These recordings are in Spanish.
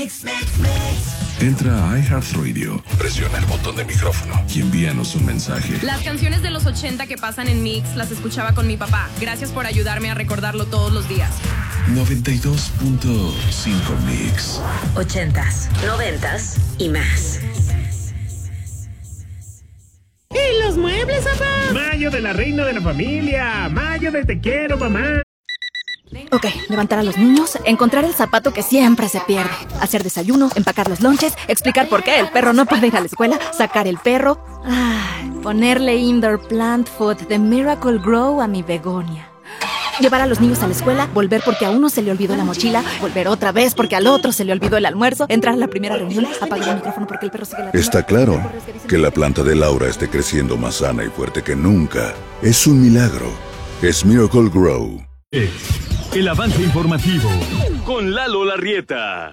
Entra a iHeartRadio, presiona el botón de micrófono y envíanos un mensaje. Las canciones de los 80 que pasan en Mix las escuchaba con mi papá. Gracias por ayudarme a recordarlo todos los días. 92.5 Mix. 80s, 90s y más. ¡Y los muebles, papá! Mayo de la reina de la familia. Mayo de te quiero, mamá. Ok, levantar a los niños, encontrar el zapato que siempre se pierde, hacer desayuno, empacar los lonches, explicar por qué el perro no puede ir a la escuela, sacar el perro, ponerle indoor plant food de Miracle Grow a mi begonia. Llevar a los niños a la escuela, volver porque a uno se le olvidó la mochila, volver otra vez porque al otro se le olvidó el almuerzo, entrar a la primera reunión, apagar el micrófono porque el perro sigue la... Está claro que la planta de Laura esté creciendo más sana y fuerte que nunca. Es un milagro. Es Miracle Grow. El avance informativo con Lalo Larrieta.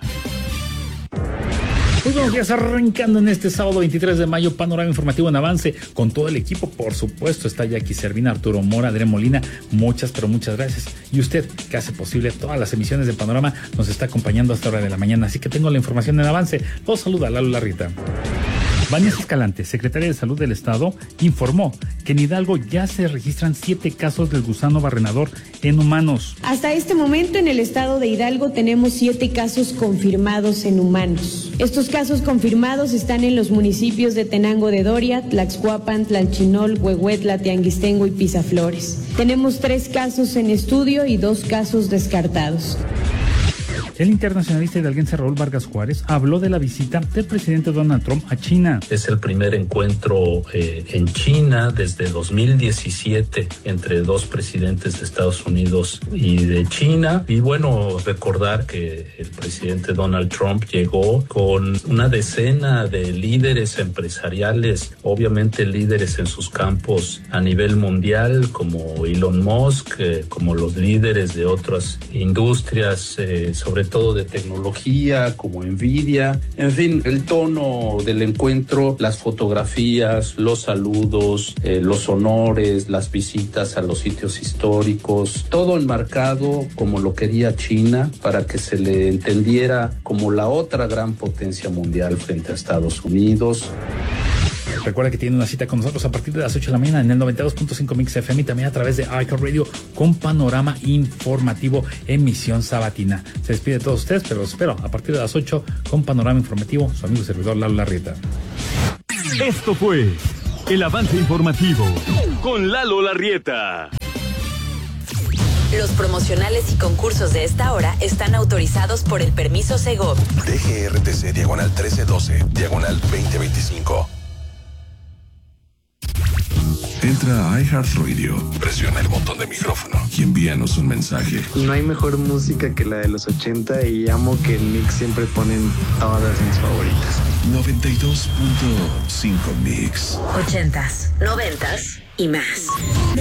Muy buenos días, arrancando en este sábado 23 de mayo, panorama informativo en avance con todo el equipo, por supuesto, está Jackie Servina, Arturo Mora, Adrián Molina, muchas gracias. Y usted, que hace posible todas las emisiones de Panorama, nos está acompañando hasta hora de la mañana, así que tengo la información en avance. Los saluda Lalo Larrieta. Vanessa Escalante, secretaria de Salud del Estado, informó que en Hidalgo ya se registran 7 casos del gusano barrenador en humanos. Hasta este momento en el estado de Hidalgo tenemos 7 casos confirmados en humanos. Estos casos confirmados están en los municipios de Tenango de Doria, Tlaxcuapan, Tlalchinol, Huehuetla, Tianguistengo y Pisaflores. Tenemos 3 casos en estudio y 2 casos descartados. El internacionalista hidalguense Raúl Vargas Juárez habló de la visita del presidente Donald Trump a China. Es el primer encuentro en China desde 2017 entre 2 presidentes de Estados Unidos y de China. Y bueno, recordar que el presidente Donald Trump llegó con una decena de líderes empresariales, obviamente líderes en sus campos a nivel mundial, como Elon Musk, como los líderes de otras industrias, sobre todo de tecnología como Nvidia. En fin, el tono del encuentro, las fotografías, los saludos, los honores, las visitas a los sitios históricos, todo enmarcado como lo quería China para que se le entendiera como la otra gran potencia mundial frente a Estados Unidos. Recuerda que tiene una cita con nosotros a partir de las 8 de la mañana en el 92.5 Mix FM y también a través de iHeartRadio con panorama informativo, emisión sabatina. Se despide de todos ustedes, pero los espero a partir de las 8 con panorama informativo, su amigo y servidor Lalo Larrieta. Esto fue el avance informativo con Lalo Larrieta. Los promocionales y concursos de esta hora están autorizados por el permiso Segov. DGRTC diagonal 1312, diagonal 2025. Entra a iHeartRadio, presiona el botón de micrófono y envíanos un mensaje. No hay mejor música que la de los 80 y amo que en Mix siempre ponen todas mis favoritas. 92.5 Mix. 80s, 90s y más.